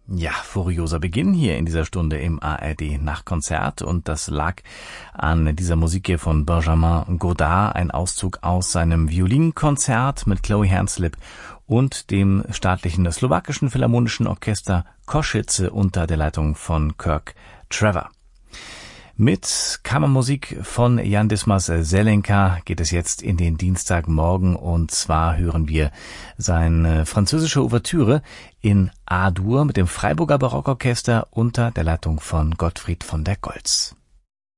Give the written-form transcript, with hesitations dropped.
Ja, furioser Beginn hier in dieser Stunde im ARD Nachtkonzert und das lag an dieser Musik hier von Benjamin Godard, ein Auszug aus seinem Violinkonzert mit Chloe Hanslip und dem staatlichen slowakischen Philharmonischen Orchester Košice unter der Leitung von Kirk Trevor. Mit Kammermusik von Jan Dismas Zelenka geht es jetzt in den Dienstagmorgen und zwar hören wir seine französische Ouvertüre in A-Dur mit dem Freiburger Barockorchester unter der Leitung von Gottfried von der Goltz.